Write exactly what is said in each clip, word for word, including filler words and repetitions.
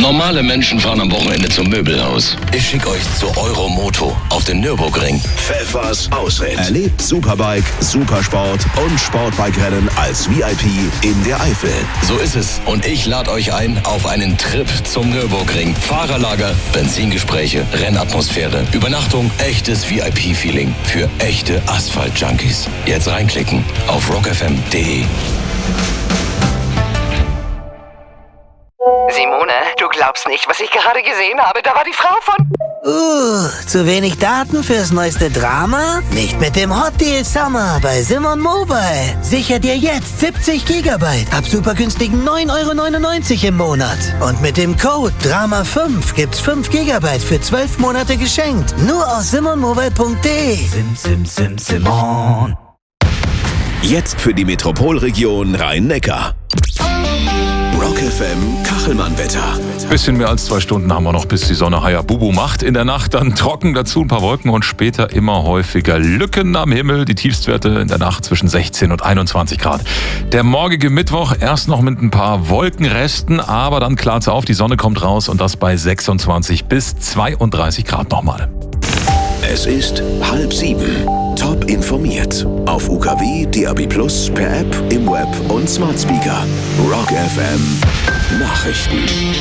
Normale Menschen fahren am Wochenende zum Möbelhaus. Ich schicke euch zu Euromoto auf den Nürburgring. Pfeffers Ausritt. Erlebt Superbike, Supersport und Sportbike-Rennen als V I P in der Eifel. So ist es. Und ich lade euch ein auf einen Trip zum Nürburgring. Fahrerlager, Benzingespräche, Rennatmosphäre, Übernachtung, echtes V I P-Feeling für echte Asphalt-Junkies. Jetzt reinklicken auf rock f m punkt d e. Simone, du glaubst nicht, was ich gerade gesehen habe. Da war die Frau von... Uh, zu wenig Daten fürs neueste Drama? Nicht mit dem Hot Deal Summer bei Simon Mobile. Sicher dir jetzt siebzig Gigabyte ab super günstigen neun Euro neunundneunzig im Monat. Und mit dem Code Drama fünf gibt's fünf Gigabyte für zwölf Monate geschenkt. Nur aus simon mobile punkt d e. Sim, sim, sim, Simon. Jetzt für die Metropolregion Rhein-Neckar. Rock F M Kachelmann-Wetter. Bisschen mehr als zwei Stunden haben wir noch, bis die Sonne Hayabubu macht. In der Nacht dann trocken, dazu ein paar Wolken und später immer häufiger Lücken am Himmel. Die Tiefstwerte in der Nacht zwischen sechzehn und einundzwanzig Grad. Der morgige Mittwoch erst noch mit ein paar Wolkenresten, aber dann klart's auf, die Sonne kommt raus und das bei sechsundzwanzig bis zweiunddreißig Grad nochmal. Es ist halb sieben. Top informiert. Auf U K W, D A B plus, per App, im Web und Smart Speaker. Rock F M Nachrichten.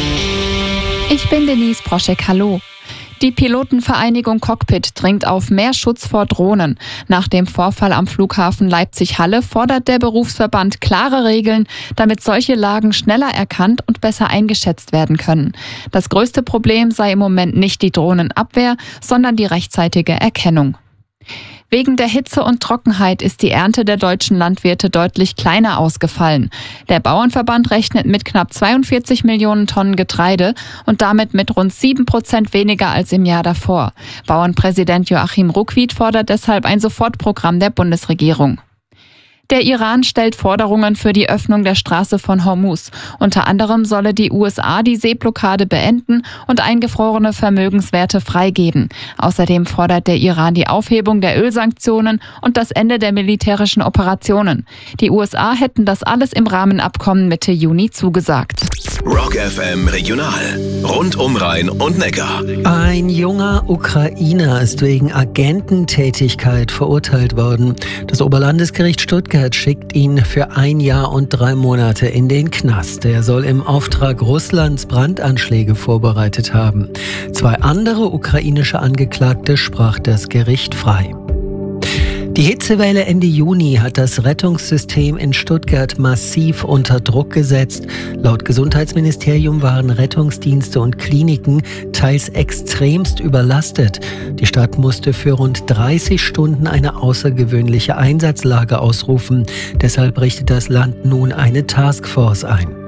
Ich bin Denise Proschek, hallo. Die Pilotenvereinigung Cockpit dringt auf mehr Schutz vor Drohnen. Nach dem Vorfall am Flughafen Leipzig-Halle fordert der Berufsverband klare Regeln, damit solche Lagen schneller erkannt und besser eingeschätzt werden können. Das größte Problem sei im Moment nicht die Drohnenabwehr, sondern die rechtzeitige Erkennung. Wegen der Hitze und Trockenheit ist die Ernte der deutschen Landwirte deutlich kleiner ausgefallen. Der Bauernverband rechnet mit knapp zweiundvierzig Millionen Tonnen Getreide und damit mit rund sieben Prozent weniger als im Jahr davor. Bauernpräsident Joachim Ruckwied fordert deshalb ein Sofortprogramm der Bundesregierung. Der Iran stellt Forderungen für die Öffnung der Straße von Hormuz. Unter anderem solle die U S A die Seeblockade beenden und eingefrorene Vermögenswerte freigeben. Außerdem fordert der Iran die Aufhebung der Ölsanktionen und das Ende der militärischen Operationen. Die U S A hätten das alles im Rahmenabkommen Mitte Juni zugesagt. Rock F M Regional. Rund um Rhein und Neckar. Ein junger Ukrainer ist wegen Agententätigkeit verurteilt worden. Das Oberlandesgericht Stuttgart schickt ihn für ein Jahr und drei Monate in den Knast. Er soll im Auftrag Russlands Brandanschläge vorbereitet haben. Zwei andere ukrainische Angeklagte sprach das Gericht frei. Die Hitzewelle Ende Juni hat das Rettungssystem in Stuttgart massiv unter Druck gesetzt. Laut Gesundheitsministerium waren Rettungsdienste und Kliniken teils extremst überlastet. Die Stadt musste für rund dreißig Stunden eine außergewöhnliche Einsatzlage ausrufen. Deshalb richtet das Land nun eine Taskforce ein.